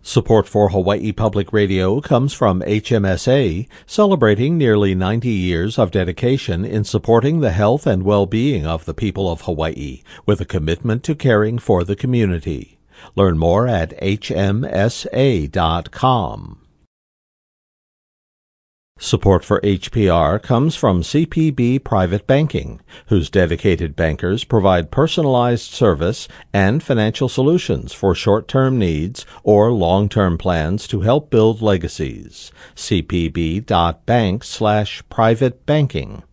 Support for Hawaii Public Radio comes from HMSA, celebrating nearly 90 years of dedication in supporting the health and well-being of the people of Hawaii, with a commitment to caring for the community. Learn more at hmsa.com. Support for HPR comes from CPB Private Banking, whose dedicated bankers provide personalized service and financial solutions for short-term needs or long-term plans to help build legacies. cpb.bank/private banking.